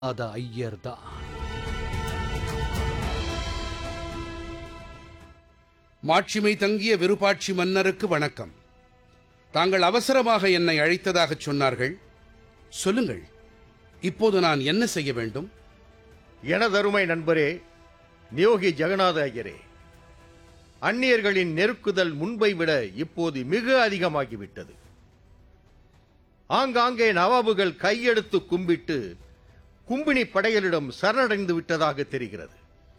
அத ஐயர்தான். மாட்சிமை தங்கிய விருப்பாட்சி மன்னருக்கு வணக்கம். தாங்கள் அவசரமாக என்னை அழைத்ததாகச் சொன்னார்கள். சொல்லுங்கள், இப்போது நான் என்ன செய்ய வேண்டும்? எனதருமை நண்பரே, நியோகி ஜெகநாத ஐயரே, அந்நியர்களின் நெருக்குதல் முன்பை விட இப்போது மிக அதிகமாகிவிட்டது. ஆங்காங்கே நவாபுகள் கையெடுத்து கும்பிட்டு கும்பினி படைகளிடம் சரணடைந்து விட்டதாக தெரிகிறது.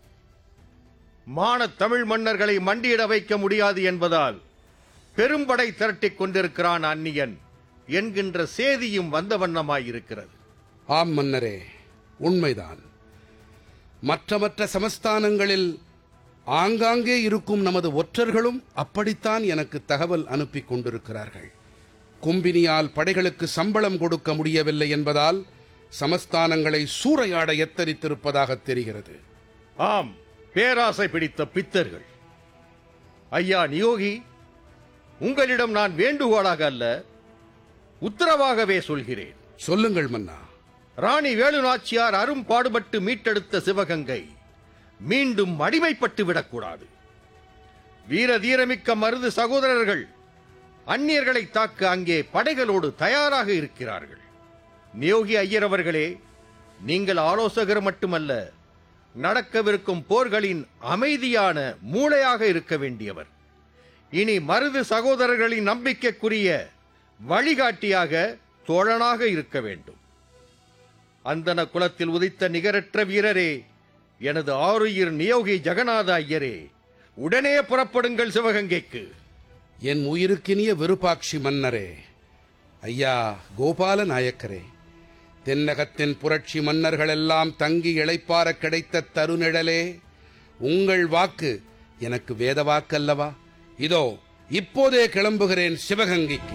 மான தமிழ் மன்னர்களை மண்டியிட வைக்க முடியாது என்பதால் பெரும்படை திரட்டிக் கொண்டிருக்கிறான் அந்நியன் என்கின்ற செய்தியும் வந்த வண்ணமாயிருக்கிறது. ஆம் மன்னரே, உண்மைதான். மற்ற சமஸ்தானங்களில் ஆங்காங்கே இருக்கும் நமது ஒற்றர்களும் அப்படித்தான் எனக்கு தகவல் அனுப்பி கொண்டிருக்கிறார்கள். கும்பினியால் படைகளுக்கு சம்பளம் கொடுக்க முடியவில்லை என்பதால் சமஸ்தானங்களை சூறையாட எத்தனித்திருப்பதாக தெரிகிறது. ஆம், பேராசை பிடித்த பித்தர்கள். ஐயா நியோகி, உங்களிடம் நான் வேண்டுகோளாக அல்ல, உத்தரவாகவே சொல்கிறேன். சொல்லுங்கள் மன்னா. ராணி வேலுநாச்சியார் அரும்பாடுபட்டு மீட்டெடுத்த சிவகங்கை மீண்டும் அடிமைப்பட்டு விடக்கூடாது. வீர தீரமிக்க மருது சகோதரர்கள் அந்நியர்களை தாக்க அங்கே படைகளோடு தயாராக இருக்கிறார்கள். நியோகி ஐயர் அவர்களே, நீங்கள் ஆலோசகர் மட்டுமல்ல, நடக்கவிருக்கும் போர்களின் அமைதியான மூளையாக இருக்க வேண்டியவர். இனி மருது சகோதரர்களின் நம்பிக்கைக்குரிய வழிகாட்டியாக, தோழனாக இருக்க வேண்டும். அந்தன குலத்தில் உதித்த நிகரற்ற வீரரே, எனது ஆருயிர் நியோகி ஜெகநாத ஐயரே, உடனே புறப்படுங்கள் சிவகங்கைக்கு. என் உயிருக்கினிய விருப்பாட்சி மன்னரே, ஐயா கோபால நாயக்கரே, தென்னகத்தின் புரட்சி மன்னர்களெல்லாம் தங்கி இளைப்பார கிடைத்த தருநிழலே, உங்கள் வாக்கு எனக்கு வேத வாக்கல்லவா? இதோ இப்போதே கிளம்புகிறேன் சிவகங்கைக்கு.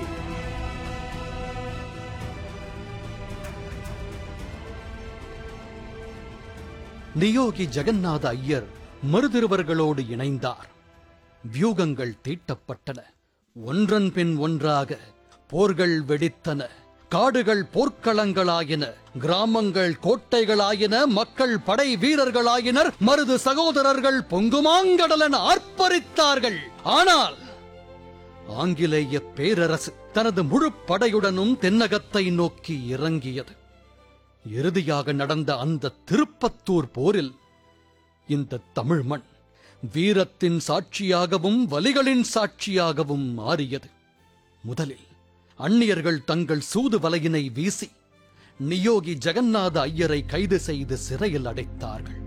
நியோகி ஜெகநாத ஐயர் மருதிருவர்களோடு இணைந்தார். வியூகங்கள் தீட்டப்பட்டன. ஒன்றன் பின் ஒன்றாக போர்கள் வெடித்தன. காடுகள் போர்க்களங்களாயின, கிராமங்கள் கோட்டைகளாயின, மக்கள் படை வீரர்களாயினர். மருது சகோதரர்கள் பொங்குமாங்கடலென ஆர்ப்பரித்தார்கள். ஆனால் ஆங்கிலேய பேரரசு தனது முழு படையுடனும் தென்னகத்தை நோக்கி இறங்கியது. இறுதியாக நடந்த அந்த திருப்பத்தூர் போரில் இந்த தமிழ் மண் வீரத்தின் சாட்சியாகவும் வலிகளின் சாட்சியாகவும் மாறியது. முதலில் அந்நியர்கள் தங்கள் சூது வலையினை வீசி நியோகி ஜெகநாத ஐயரை கைது செய்து சிறையில் அடைத்தார்கள்.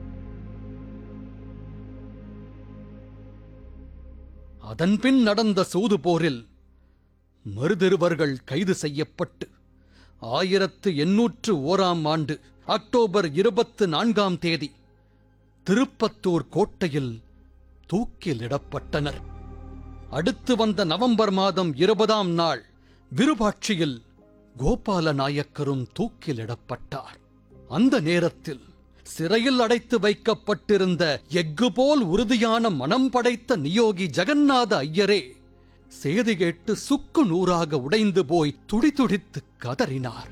அதன்பின் நடந்த சூது போரில் மருதிருவர்கள் கைது செய்யப்பட்டு 1801 அக்டோபர் 24 திருப்பத்தூர் கோட்டையில் தூக்கிலிடப்பட்டனர். அடுத்து வந்த நவம்பர் மாதம் 20 விருபாட்சியில் கோபால நாயக்கரும் தூக்கிலிடப்பட்டார். அந்த நேரத்தில் சிறையில் அடைத்து வைக்கப்பட்டிருந்த எஃகு போல் உறுதியான மனம் படைத்த நியோகி ஜெகநாத ஐயரே செய்தி கேட்டு சுக்கு நூறாக உடைந்து போய் துடிதுடித்து கதறினார்.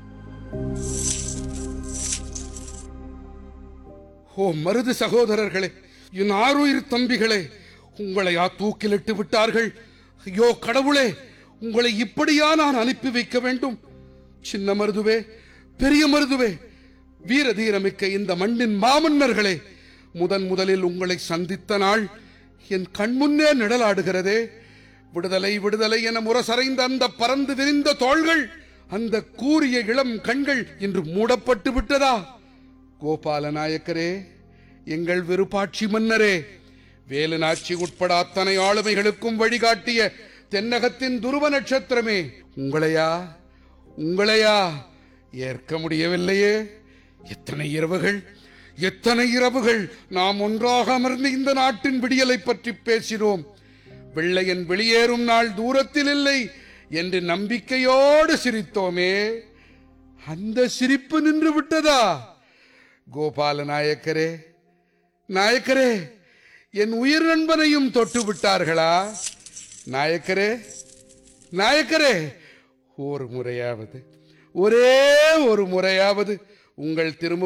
ஓ மருது சகோதரர்களே, என் ஆருயிர் தம்பிகளே, உங்களையா தூக்கிலிட்டு விட்டார்கள்? ஐயோ கடவுளே, உங்களை இப்படியா நான் அனுப்பி வைக்க வேண்டும்? சின்ன மருதுவே, பெரிய மருதுவே, வீர தீரமிக்க இந்த மண்ணின் மாமன்னர்களே, முதலில் உங்களை சந்தித்த நாள் என் கண்முன்னே நிழலாடுகிறதே. விடுதலை விடுதலை என முரசறைந்த அந்த பறந்து விரிந்த தோள்கள், அந்த கூரிய இளம் கண்கள் இன்று மூடப்பட்டு விட்டதா? கோபால நாயக்கரே, எங்கள் விருப்பாட்சி மன்னரே, வேலுநாச்சி உட்பட அத்தனை ஆளுமைகளுக்கும் வழிகாட்டிய தென்னகத்தின் துருவ நட்சத்திரமே, உங்களையா ஏற்க முடியவில்லையே. எத்தனை இரவுகள் நாம் ஒன்றாக அமர்ந்து இந்த நாட்டின் விடியலை பற்றி பேசினோம். வெள்ளையன் வெளியேறும் நாள் தூரத்தில் இல்லை என்று நம்பிக்கையோடு சிரித்தோமே, அந்த சிரிப்பு நின்று விட்டதா? கோபால நாயக்கரே, என் உயிர் நண்பனையும் தொட்டு விட்டார்களா? நாயக்கரே, ஒரே ஒரு முறையாவது உங்கள் திரும்ப